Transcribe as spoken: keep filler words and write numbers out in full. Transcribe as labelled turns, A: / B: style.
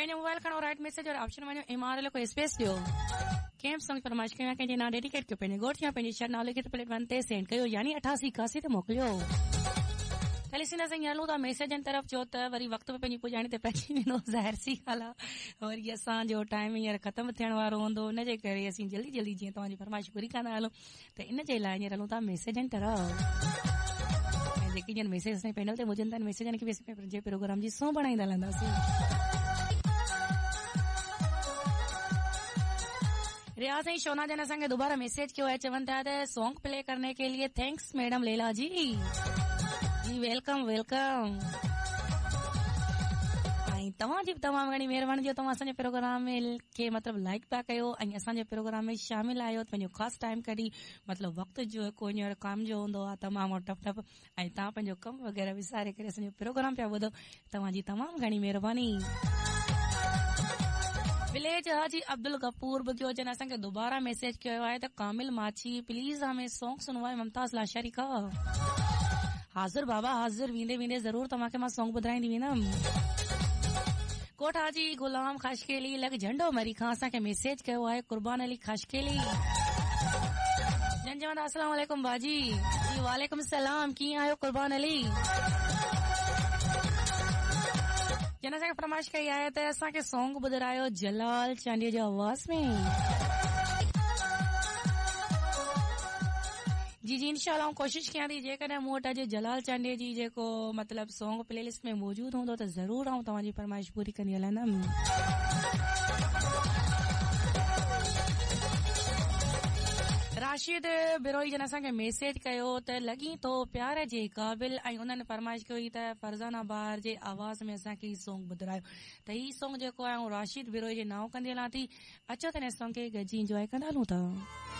A: पंहिंजो मोबाइल खणो right message और ऑप्शन वञो एमआरएल को स्पेस ॾियो कंहिं बि सॉन्ग फरमाइश कयो कंहिंजे नाम डेडिकेट कयो पंहिंजे घोट या पंहिंजी शर्ट नालो लिखी प्लेट वन ते सेंड कयो यानी अठासी इकासी ते मोकिलियो हलीसीं असां हलूं था मैसेजनि तरफ़ जो त वरी वक़्त पे पंहिंजी पुॼाणी ते पइजी वेंदो ज़ाहिर सी ॻाल्हि आहे वरी असांजो टाइम हींअर ख़तम थियण वारो हूंदो हुनजे करे असीं जल्दी जल्दी जीअं तव्हांजी फरमाइश पूरी कंदा हलूं त इन जे लाइ हींअर हलूं था मैसेजनि तरफ़ जेके ॼण मैसेज असांजे पैनल ते हुजनि था मैसेजनि खे बि असीं पंहिंजे प्रोग्राम जी सौ बणाईंदा हलंदासीं रियाज़ ऐं शोना जन असांखे दोबारा मैसेज कयो आहे चवनि था त सॉन्ग प्ले करने के लिए थैंक्स मैडम लेला जी जी वेलकम वेलकम ऐं तव्हांजी बि तमामु घणी महिरबानी जो तव्हां असांजे प्रोग्राम खे मतिलबु लाइक पिया कयो ऐं असांजे प्रोग्राम में शामिल आहियो पंहिंजो ख़ासि टाइम कढी मतिलबु वक़्त जो को हींअर कम जो हूंदो आहे तमामु टप टप ऐं तव्हां पंहिंजो कमु वग़ैरह विसारे करे असांजो प्रोग्राम पिया ॿुधो तव्हांजी तमामु घणी महिरबानी विलेज हाजी अब्दुल गफूर बुधियो जन असांखे दोबारा मैसेज कयो आहे त कामिल माछी प्लीज हमें सॉन्ग सुनवाए मुमताज लाशारी का हाज़िर बाबा हाज़िर वेंदे वेंदे ज़रूर तव्हांखे मां सॉन्ग ॿुधाईंदी वेंदमि कोट हाजी गुलाम खशकेली लग झंडो मरी खां असांखे मैसेज कयो आहे कुर्बान अली खशकेली जन चवंदा अस्सलाम वालेकुम बाजी जी वालेकुम सलाम कीअं आहियो कुर्बान अली जन असांखे फरमाइश कई आहे त असांखे सॉन्ग ॿुधायो जलाल चांडीअ जो आवाज़ में जी जी इंशाल्लाह कोशिश कयां थी जेकॾहिं मूं वटि अॼु जलाल चांडीअ जी जेको मतिलबु सॉन्ग प्लेलिस्ट में मौजूदु हूंदो त ज़रूर आऊं तव्हांजी फरमाइश पूरी कंदी हलंदमि राशिद बिरोई जन असांखे मैसेज कयो त लॻी तो प्यार जे क़ाबिल ऐं उन्हनि फरमाइश कई त फरज़ाना बार जे आवाज़ में असांखे ही सॉन्ग ॿुधायो त ही सॉन्ग जेको आहे राशिद बिरोई जे नाव कंदी हलां थी अचो त हिन सॉन्ग खे गॾिजी इंजॉय कंदा हलूं था